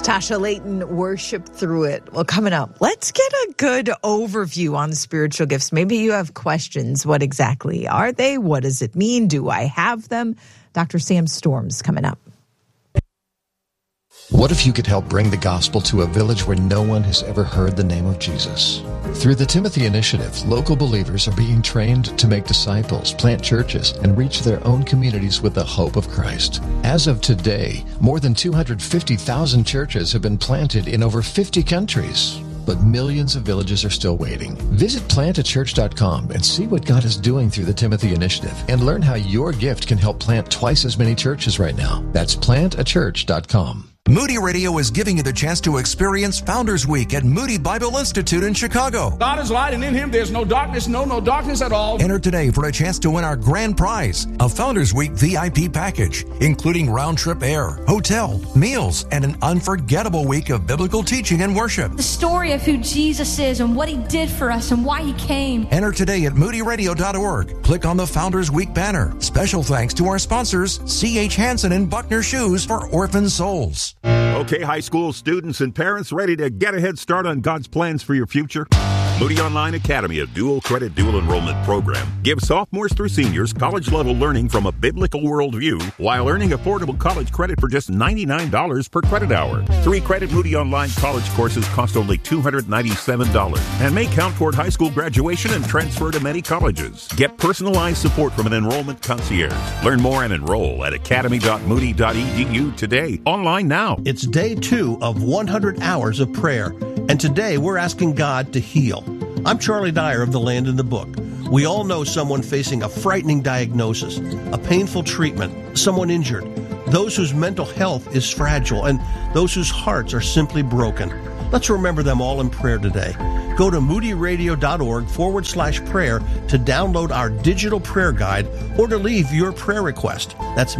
Tasha Layton worshiped through it. Well, coming up, let's get a good overview on spiritual gifts. Maybe you have questions. What exactly are they? What does it mean? Do I have them? Dr. Sam Storms coming up. What if you could help bring the gospel to a village where no one has ever heard the name of Jesus? Through the Timothy Initiative, local believers are being trained to make disciples, plant churches, and reach their own communities with the hope of Christ. As of today, more than 250,000 churches have been planted in over 50 countries. But millions of villages are still waiting. Visit plantachurch.com and see what God is doing through the Timothy Initiative and learn how your gift can help plant twice as many churches right now. That's plantachurch.com. Moody Radio is giving you the chance to experience Founders Week at Moody Bible Institute in Chicago. God is light, and in Him there's no darkness, no darkness at all. Enter today for a chance to win our grand prize, a Founders Week VIP package, including round-trip air, hotel, meals, and an unforgettable week of biblical teaching and worship. The story of who Jesus is and what He did for us and why He came. Enter today at moodyradio.org. Click on the Founders Week banner. Special thanks to our sponsors, C.H. Hansen and Buckner Shoes for Orphan Souls. Okay, high school students and parents ready to get a head start on God's plans for your future? Moody Online Academy, a dual credit, dual enrollment program, gives sophomores through seniors college-level learning from a biblical worldview while earning affordable college credit for just $99 per credit hour. 3-credit Moody Online college courses cost only $297 and may count toward high school graduation and transfer to many colleges. Get personalized support from an enrollment concierge. Learn more and enroll at academy.moody.edu today. Online now. It's day 2 of 100 hours of prayer, and today we're asking God to heal. I'm Charlie Dyer of The Land in the Book. We all know someone facing a frightening diagnosis, a painful treatment, someone injured, those whose mental health is fragile, and those whose hearts are simply broken. Let's remember them all in prayer today. Go to moodyradio.org/prayer to download our digital prayer guide or to leave your prayer request. That's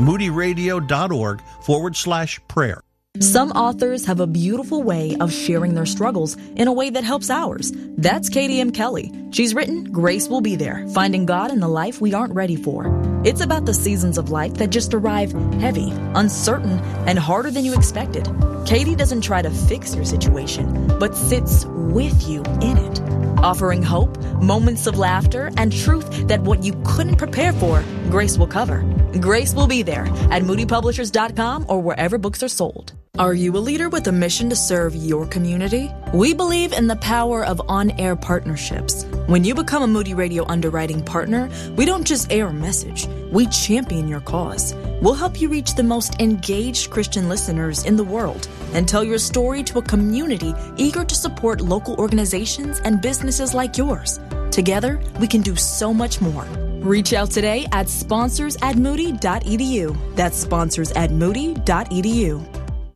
moodyradio.org/prayer. Some authors have a beautiful way of sharing their struggles in a way that helps ours. That's Katie M. Kelly. She's written Grace Will Be There, Finding God in the Life We Aren't Ready For. It's about the seasons of life that just arrive heavy, uncertain, and harder than you expected. Katie doesn't try to fix your situation, but sits with you in it, offering hope, moments of laughter, and truth that what you couldn't prepare for, Grace will cover. Grace Will Be There at moodypublishers.com or wherever books are sold. Are you a leader with a mission to serve your community? We believe in the power of on-air partnerships. When you become a Moody Radio underwriting partner, we don't just air a message, we champion your cause. We'll help you reach the most engaged Christian listeners in the world and tell your story to a community eager to support local organizations and businesses like yours. Together, we can do so much more. Reach out today at sponsors@moody.edu. That's sponsors@moody.edu.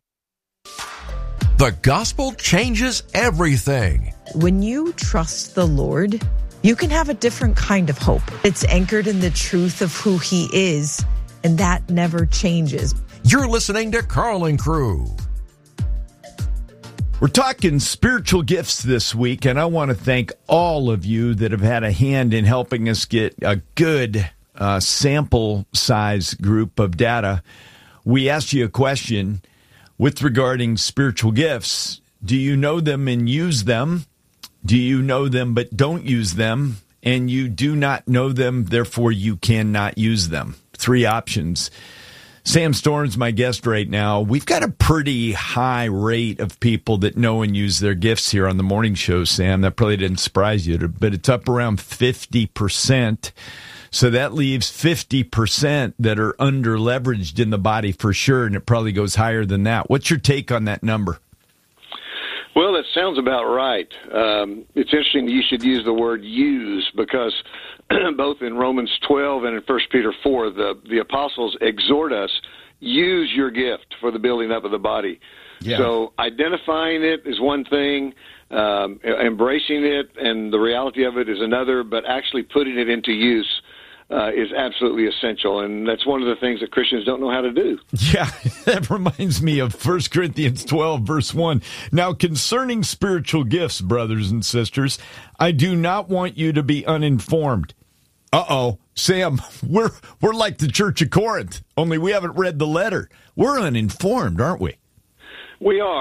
The gospel changes everything. When you trust the Lord, you can have a different kind of hope. It's anchored in the truth of who He is, and that never changes. You're listening to Carl and Crew. We're talking spiritual gifts this week, and I want to thank all of you that have had a hand in helping us get a good sample size group of data. We asked you a question with regarding spiritual gifts. Do you know them and use them? Do you know them but don't use them? And you do not know them, therefore you cannot use them. 3 options. Sam Storms, my guest right now. We've got a pretty high rate of people that know and use their gifts here on the morning show, Sam. That probably didn't surprise you, but it's up around 50%. So that leaves 50% that are under-leveraged in the body for sure, and it probably goes higher than that. What's your take on that number? Well, that sounds about right. It's interesting you should use the word use because both in Romans 12 and in 1 Peter 4, the apostles exhort us, use your gift for the building up of the body. Yeah. So identifying it is one thing, embracing it and the reality of it is another, but actually putting it into use is absolutely essential, and that's one of the things that Christians don't know how to do. Yeah, that reminds me of 1 Corinthians 12, verse 1. Now, concerning spiritual gifts, brothers and sisters, I do not want you to be uninformed. Uh-oh, Sam, we're like the Church of Corinth, only we haven't read the letter. We're uninformed, aren't we? We are.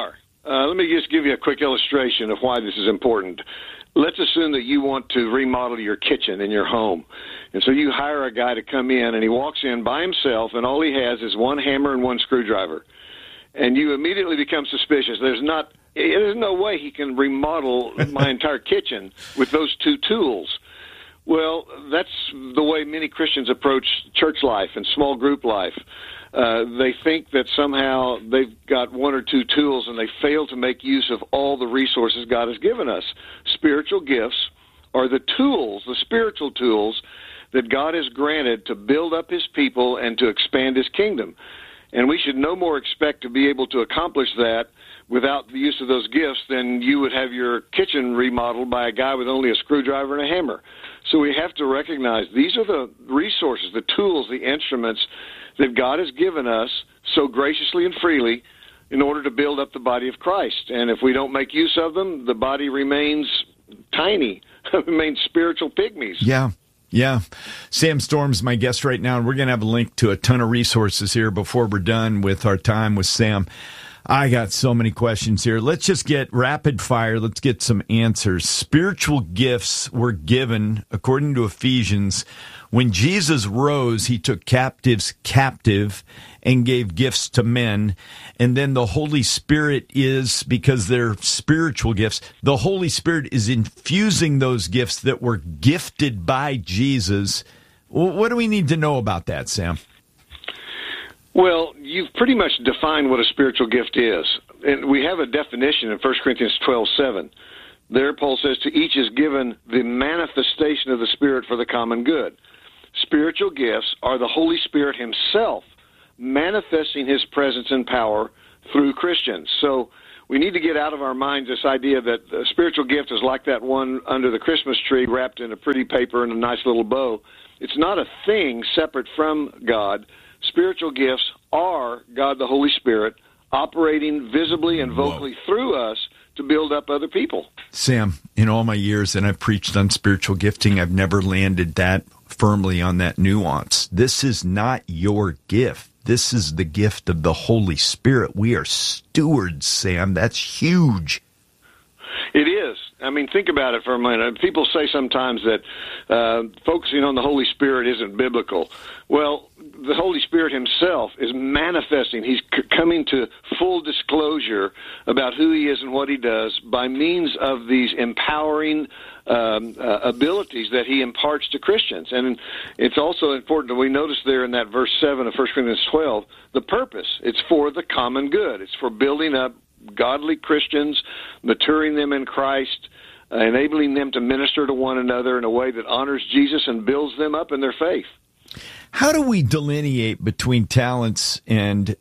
Let me just give you a quick illustration of why this is important. Let's assume that you want to remodel your kitchen in your home. And so you hire a guy to come in, and he walks in by himself, and all he has is one hammer and one screwdriver. And you immediately become suspicious. There's no way he can remodel my entire kitchen with those two tools. Well, that's the way many Christians approach church life and small group life. They think that somehow they've got one or two tools, and they fail to make use of all the resources God has given us. Spiritual gifts are the tools, the spiritual tools that God has granted to build up his people and to expand his kingdom. And we should no more expect to be able to accomplish that without the use of those gifts than you would have your kitchen remodeled by a guy with only a screwdriver and a hammer. So we have to recognize these are the resources, the tools, the instruments that God has given us so graciously and freely in order to build up the body of Christ. And if we don't make use of them, the body remains tiny, remains spiritual pygmies. Yeah. Sam Storm's my guest right now, and we're going to have a link to a ton of resources here before we're done with our time with Sam. I got so many questions here. Let's just get rapid fire. Let's get some answers. Spiritual gifts were given, according to Ephesians. When Jesus rose, he took captives captive and gave gifts to men. And then the Holy Spirit is, because they're spiritual gifts, the Holy Spirit is infusing those gifts that were gifted by Jesus. What do we need to know about that, Sam? Well, you've pretty much defined what a spiritual gift is. And we have a definition in 1 Corinthians 12:7. There, Paul says, to each is given the manifestation of the Spirit for the common good. Spiritual gifts are the Holy Spirit himself manifesting his presence and power through Christians. So we need to get out of our minds this idea that a spiritual gift is like that one under the Christmas tree wrapped in a pretty paper and a nice little bow. It's not a thing separate from God. Spiritual gifts are God the Holy Spirit operating visibly and vocally through us to build up other people. Sam, in all my years, and I've preached on spiritual gifting, I've never landed that firmly on that nuance. This is not your gift. This is the gift of the Holy Spirit. We are stewards, Sam. That's huge. It is. I mean, think about it for a minute. People say sometimes that focusing on the Holy Spirit isn't biblical. Well, the Holy Spirit himself is manifesting. He's coming to full disclosure about who he is and what he does by means of these empowering abilities that he imparts to Christians. And it's also important that we notice there in that verse 7 of 1 Corinthians 12, the purpose. It's for the common good. It's for building up godly Christians, maturing them in Christ, enabling them to minister to one another in a way that honors Jesus and builds them up in their faith. How do we delineate between talents and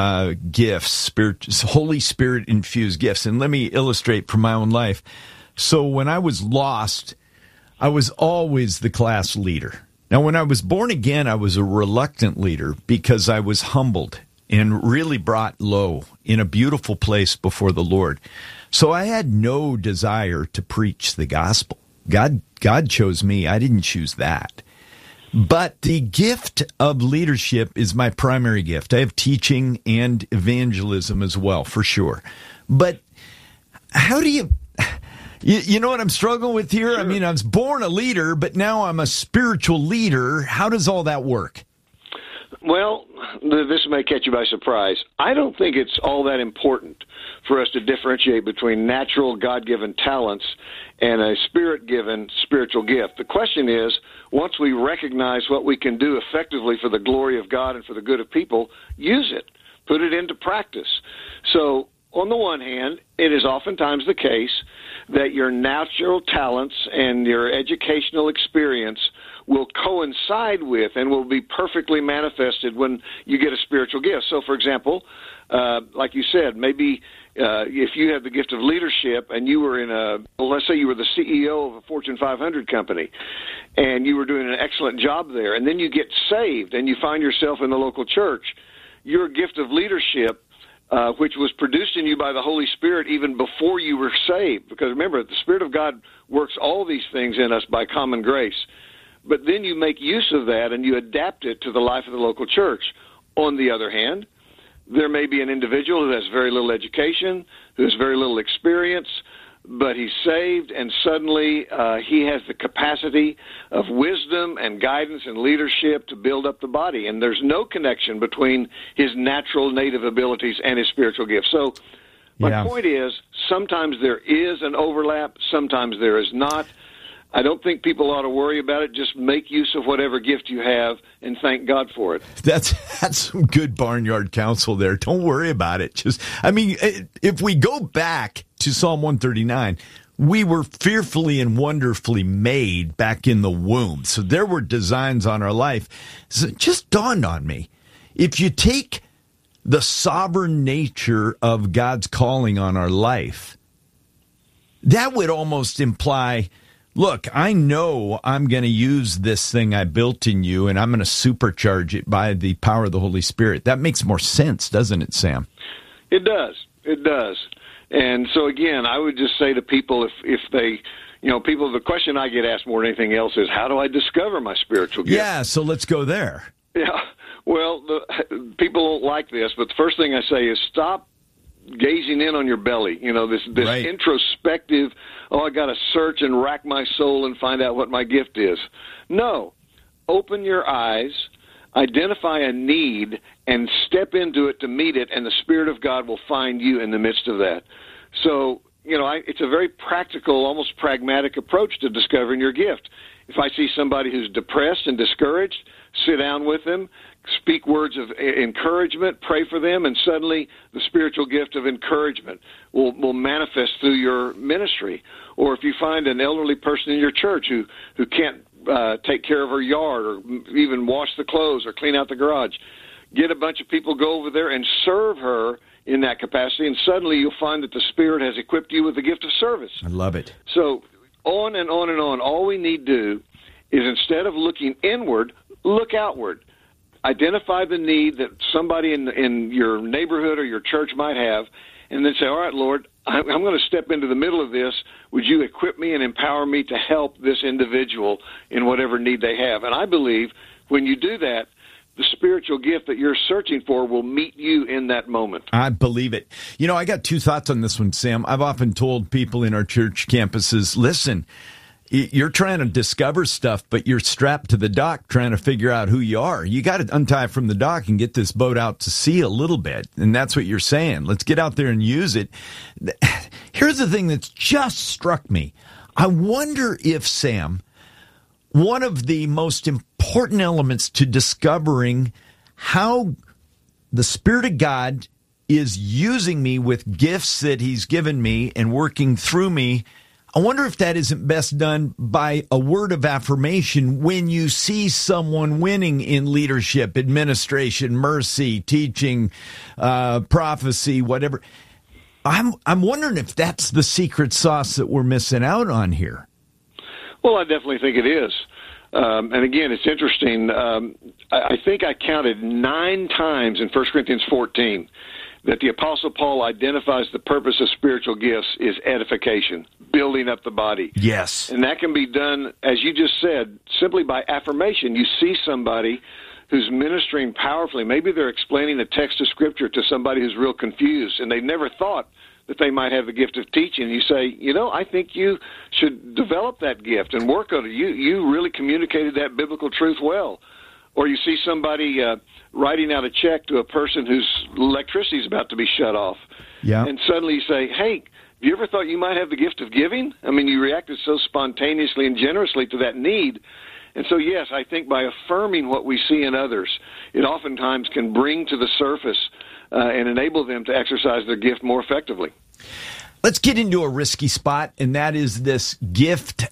gifts, Holy Spirit-infused gifts? And let me illustrate from my own life. So when I was lost, I was always the class leader. Now, when I was born again, I was a reluctant leader because I was humbled and really brought low in a beautiful place before the Lord. So I had no desire to preach the gospel. God chose me. I didn't choose that. But the gift of leadership is my primary gift. I have teaching and evangelism as well, for sure. But how do you know what I'm struggling with here? Sure. I mean, I was born a leader, but now I'm a spiritual leader. How does all that work? Well, this may catch you by surprise. I don't think it's all that important for us to differentiate between natural God-given talents and a Spirit-given spiritual gift. The question is, once we recognize what we can do effectively for the glory of God and for the good of people, use it. Put it into practice. So, on the one hand, it is oftentimes the case that your natural talents and your educational experience will coincide with and will be perfectly manifested when you get a spiritual gift. So, for example, like you said, maybe if you have the gift of leadership and you were let's say you were the CEO of a Fortune 500 company and you were doing an excellent job there, and then you get saved and you find yourself in the local church, your gift of leadership, which was produced in you by the Holy Spirit even before you were saved, because remember, the Spirit of God works all these things in us by common grace. But then you make use of that and you adapt it to the life of the local church. On the other hand, there may be an individual who has very little education, who has very little experience, but he's saved, and suddenly he has the capacity of wisdom and guidance and leadership to build up the body. And there's no connection between his natural native abilities and his spiritual gifts. So my point is, sometimes there is an overlap, sometimes there is not. I don't think people ought to worry about it. Just make use of whatever gift you have and thank God for it. That's some good barnyard counsel there. Don't worry about it. If we go back to Psalm 139, we were fearfully and wonderfully made back in the womb. So there were designs on our life. So it just dawned on me. If you take the sovereign nature of God's calling on our life, that would almost imply, look, I know I'm going to use this thing I built in you, and I'm going to supercharge it by the power of the Holy Spirit. That makes more sense, doesn't it, Sam? It does. It does. And so, again, I would just say to people, if they, the question I get asked more than anything else is, how do I discover my spiritual gift? Yeah, so let's go there. Yeah. Well, people don't like this, but the first thing I say is stop gazing in on your belly, this right. Introspective, I got to search and rack my soul and find out what my gift is. No, open your eyes, identify a need, and step into it to meet it, and the Spirit of God will find you in the midst of that. So, it's a very practical, almost pragmatic approach to discovering your gift. If I see somebody who's depressed and discouraged, sit down with them, speak words of encouragement, pray for them, and suddenly the spiritual gift of encouragement will manifest through your ministry. Or if you find an elderly person in your church who can't take care of her yard or even wash the clothes or clean out the garage, get a bunch of people, go over there and serve her in that capacity, and suddenly you'll find that the Spirit has equipped you with the gift of service. I love it. So on and on and on. All we need to do is, instead of looking inward, look outward. Identify the need that somebody in your neighborhood or your church might have, and then say, all right, Lord, I'm going to step into the middle of this. Would you equip me and empower me to help this individual in whatever need they have? And I believe when you do that, the spiritual gift that you're searching for will meet you in that moment. I believe it. I got two thoughts on this one, Sam. I've often told people in our church campuses, listen, you're trying to discover stuff, but you're strapped to the dock trying to figure out who you are. You got to untie from the dock and get this boat out to sea a little bit. And that's what you're saying. Let's get out there and use it. Here's the thing that's just struck me. I wonder if, Sam, one of the most important elements to discovering how the Spirit of God is using me with gifts that He's given me and working through me, I wonder if that isn't best done by a word of affirmation when you see someone winning in leadership, administration, mercy, teaching, prophecy, whatever. I'm wondering if that's the secret sauce that we're missing out on here. Well, I definitely think it is. And again, it's interesting. I think I counted 9 times in 1 Corinthians 14 that the Apostle Paul identifies the purpose of spiritual gifts is edification, building up the body. Yes. And that can be done, as you just said, simply by affirmation. You see somebody who's ministering powerfully. Maybe they're explaining a text of Scripture to somebody who's real confused, and they never thought that they might have the gift of teaching. You say, I think you should develop that gift and work on it. You really communicated that biblical truth well. Or you see somebody writing out a check to a person whose electricity is about to be shut off. Yeah. And suddenly you say, hey, have you ever thought you might have the gift of giving? I mean, you reacted so spontaneously and generously to that need. And so, yes, I think by affirming what we see in others, it oftentimes can bring to the surface and enable them to exercise their gift more effectively. Let's get into a risky spot, and that is this gift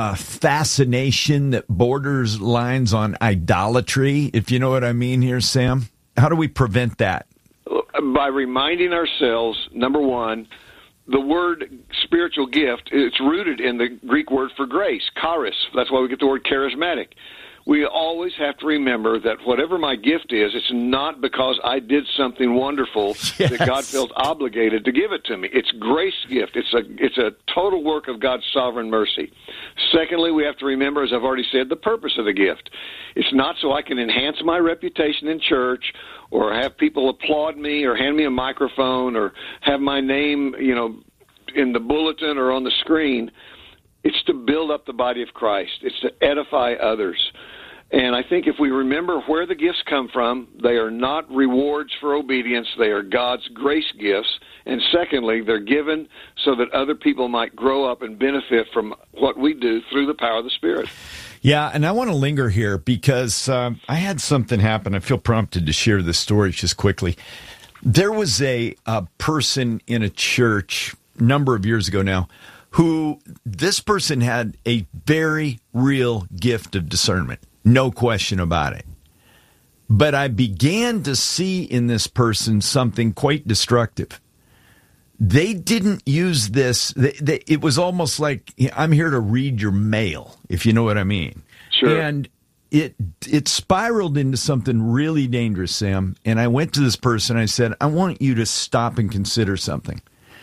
fascination that borders lines on idolatry, if you know what I mean here, Sam. How do we prevent that? By reminding ourselves, number one, the word spiritual gift, it's rooted in the Greek word for grace, charis. That's why we get the word charismatic. we always have to remember that whatever my gift is, it's not because I did something wonderful that God felt obligated to give it to me. It's grace gift. It's a total work of God's sovereign mercy. Secondly, we have to remember, as I've already said, the purpose of the gift. It's not so I can enhance my reputation in church or have people applaud me or hand me a microphone or have my name, in the bulletin or on the screen. It's to build up the body of Christ. It's to edify others. And I think if we remember where the gifts come from, they are not rewards for obedience. They are God's grace gifts. And secondly, they're given so that other people might grow up and benefit from what we do through the power of the Spirit. Yeah, and I want to linger here because I had something happen. I feel prompted to share this story just quickly. There was a person in a church a number of years ago now who this person had a very real gift of discernment. No question about it. But I began to see in this person something quite destructive. They didn't use this. It was almost like, I'm here to read your mail, if you know what I mean. Sure. And it spiraled into something really dangerous, Sam. And I went to this person. I said, I want you to stop and consider something.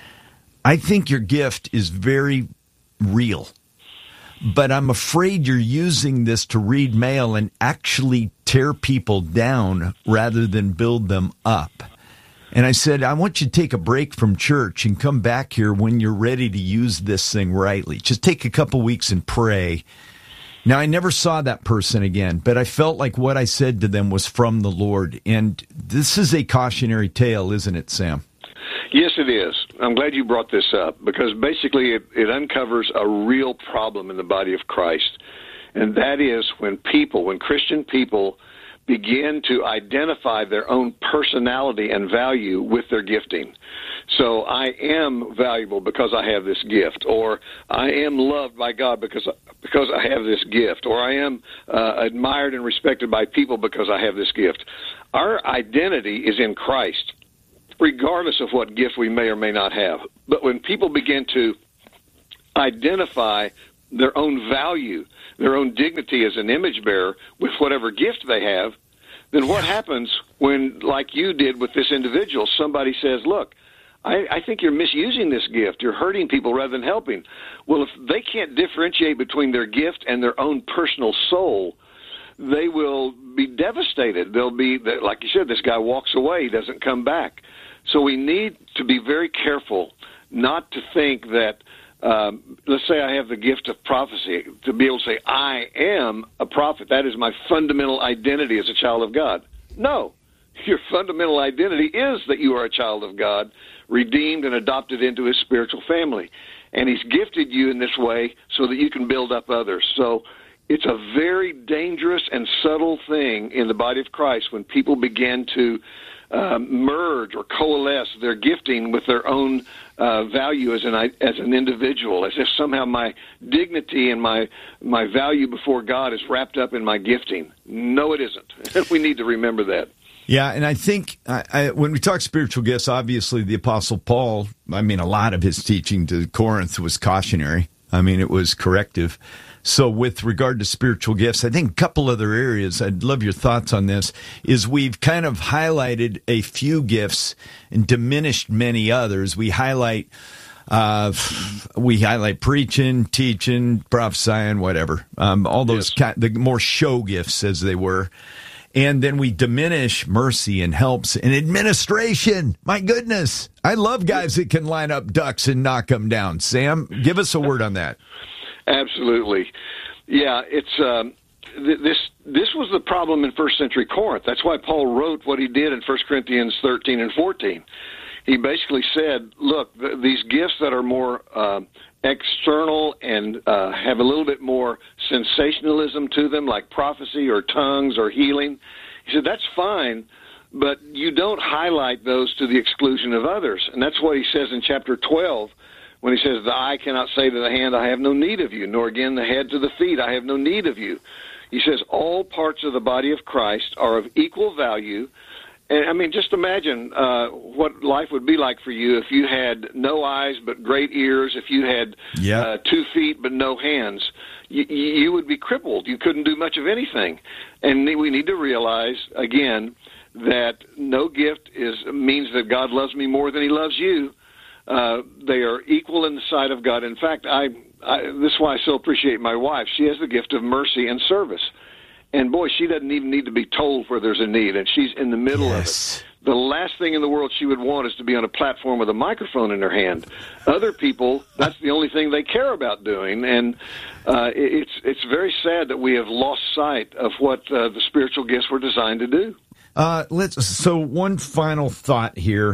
I think your gift is very real, but I'm afraid you're using this to read mail and actually tear people down rather than build them up. And I said, I want you to take a break from church and come back here when you're ready to use this thing rightly. Just take a couple weeks and pray. Now, I never saw that person again, but I felt like what I said to them was from the Lord. And this is a cautionary tale, isn't it, Sam? Yes, it is. I'm glad you brought this up because basically it uncovers a real problem in the body of Christ. And that is when Christian people begin to identify their own personality and value with their gifting. So I am valuable because I have this gift, or I am loved by God because I have this gift, or I am admired and respected by people because I have this gift. Our identity is in Christ, regardless of what gift we may or may not have. But when people begin to identify their own value, their own dignity as an image bearer with whatever gift they have, then what happens when, like you did with this individual, somebody says, look, I think you're misusing this gift. You're hurting people rather than helping. Well, if they can't differentiate between their gift and their own personal soul, they will be devastated. They'll be, like you said, this guy walks away, he doesn't come back. So we need to be very careful not to think that, let's say I have the gift of prophecy, to be able to say, I am a prophet. That is my fundamental identity as a child of God. No, your fundamental identity is that you are a child of God, redeemed and adopted into his spiritual family. And he's gifted you in this way so that you can build up others. So it's a very dangerous and subtle thing in the body of Christ when people begin to merge or coalesce their gifting with their own value as an individual, as if somehow my dignity and my value before God is wrapped up in my gifting. No, it isn't. We need to remember that. Yeah, and I think when we talk spiritual gifts, obviously the Apostle Paul, a lot of his teaching to Corinth was cautionary. It was corrective. So with regard to spiritual gifts, I think a couple other areas, I'd love your thoughts on this, is we've kind of highlighted a few gifts and diminished many others. We highlight preaching, teaching, prophesying, whatever, all those the more show gifts as they were. And then we diminish mercy and helps and administration. My goodness. I love guys that can line up ducks and knock them down. Sam, give us a word on that. Absolutely. Yeah, it's this was the problem in first century Corinth. That's why Paul wrote what he did in 1 Corinthians 13 and 14. He basically said, look, these gifts that are more external and have a little bit more sensationalism to them, like prophecy or tongues or healing, he said, that's fine, but you don't highlight those to the exclusion of others. And that's what he says in chapter 12, when he says, the eye cannot say to the hand, I have no need of you, nor again the head to the feet, I have no need of you. He says all parts of the body of Christ are of equal value. And just imagine what life would be like for you if you had no eyes but great ears, if you had 2 feet but no hands. you would be crippled. You couldn't do much of anything. And we need to realize, again, that no gift means that God loves me more than he loves you. They are equal in the sight of God. In fact, this is why I so appreciate my wife. She has the gift of mercy and service. And, boy, she doesn't even need to be told where there's a need, and she's in the middle of it. The last thing in the world she would want is to be on a platform with a microphone in her hand. Other people, that's the only thing they care about doing, and it's very sad that we have lost sight of what the spiritual gifts were designed to do. So one final thought here.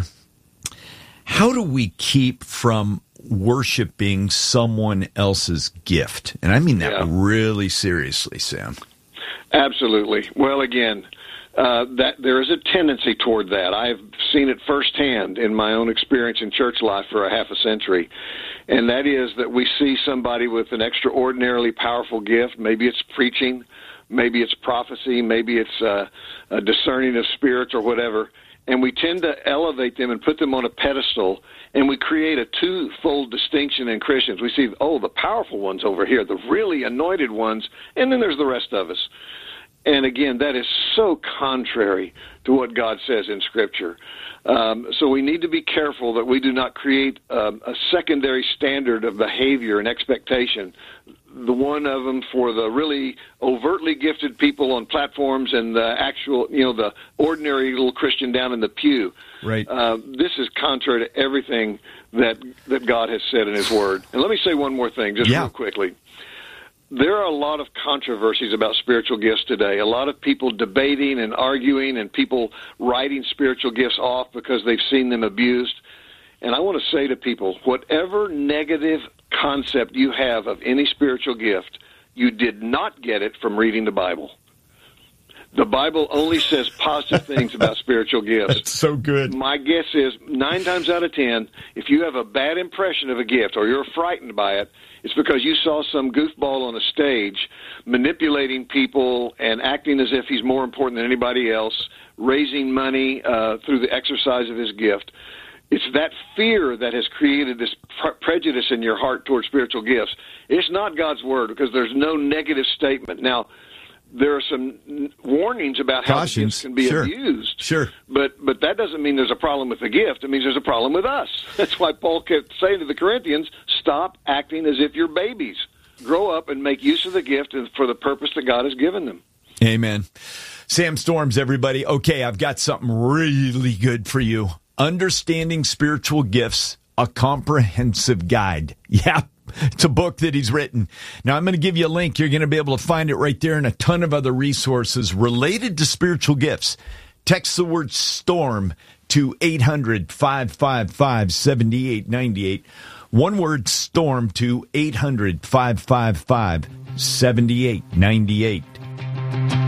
How do we keep from worshiping someone else's gift? And I mean that really seriously, Sam. Absolutely. Well, again, that there is a tendency toward that. I've seen it firsthand in my own experience in church life for a half a century, and that is that we see somebody with an extraordinarily powerful gift. Maybe it's preaching, maybe it's prophecy, maybe it's a discerning of spirits or whatever, and we tend to elevate them and put them on a pedestal, and we create a twofold distinction in Christians. We see, the powerful ones over here, the really anointed ones, and then there's the rest of us. And again, that is so contrary to what God says in Scripture. So we need to be careful that we do not create a secondary standard of behavior and expectation. The one of them for the really overtly gifted people on platforms and the actual, the ordinary little Christian down in the pew. Right. This is contrary to everything that God has said in his Word. And let me say one more thing, just real quickly. There are a lot of controversies about spiritual gifts today. A lot of people debating and arguing and people writing spiritual gifts off because they've seen them abused. And I want to say to people, whatever negative concept you have of any spiritual gift, you did not get it from reading the Bible. The Bible only says positive things about spiritual gifts. That's so good. My guess is 9 times out of 10, if you have a bad impression of a gift or you're frightened by it, it's because you saw some goofball on a stage manipulating people and acting as if he's more important than anybody else, raising money through the exercise of his gift. It's that fear that has created this prejudice in your heart towards spiritual gifts. It's not God's Word because there's no negative statement. Now, there are some warnings about how the gifts can be abused. Sure. But that doesn't mean there's a problem with the gift. It means there's a problem with us. That's why Paul kept saying to the Corinthians, stop acting as if you're babies. Grow up and make use of the gift for the purpose that God has given them. Amen. Sam Storms, everybody. Okay, I've got something really good for you. Understanding Spiritual Gifts, a comprehensive guide. Yeah. It's a book that he's written. Now, I'm going to give you a link. You're going to be able to find it right there and a ton of other resources related to spiritual gifts. Text the word STORM to 800-555-7898. One word, STORM, to 800-555-7898.